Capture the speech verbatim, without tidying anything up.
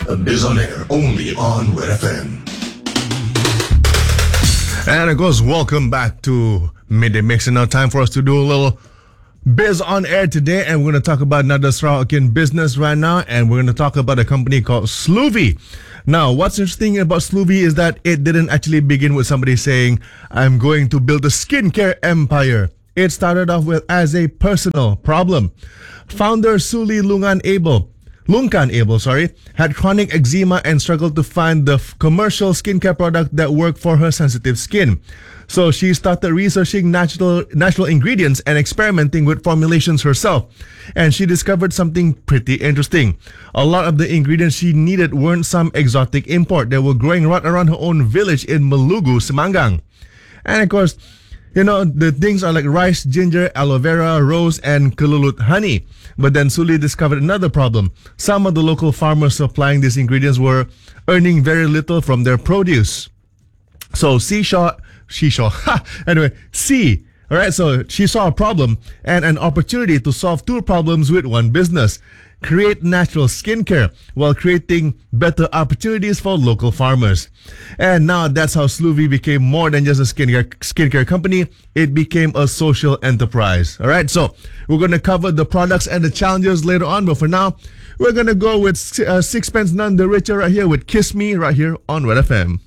Biz on Air, only on Red F M. And of course, welcome back to Midday Mix. And now time for us to do a little Biz on Air today. And we're going to talk about another Sarawakian business right now. And we're going to talk about a company called Sluvy. Now, what's interesting about Sluvy is that it didn't actually begin with somebody saying, I'm going to build a skincare empire. It started off with as a personal problem. Founder Suli Lungan Abel Lungkan Abel, sorry, had chronic eczema and struggled to find the f- commercial skincare product that worked for her sensitive skin. So she started researching natural natural ingredients and experimenting with formulations herself. And she discovered something pretty interesting. A lot of the ingredients she needed weren't some exotic import. They were growing right around her own village in Malugu, Semangang. And of course, you know, the things are like rice, ginger, aloe vera, rose, and kululut honey. But then Suli discovered another problem. Some of the local farmers supplying these ingredients were earning very little from their produce. So she saw, she saw, anyway, C. All right, so she saw a problem and an opportunity to solve two problems with one business. Create natural skincare while creating better opportunities for local farmers. And now that's how Sluvy became more than just a skincare, skincare company. It became a social enterprise. All right, so we're going to cover the products and the challenges later on. But for now, we're going to go with uh, Sixpence None the Richer right here with Kiss Me right here on Red F M.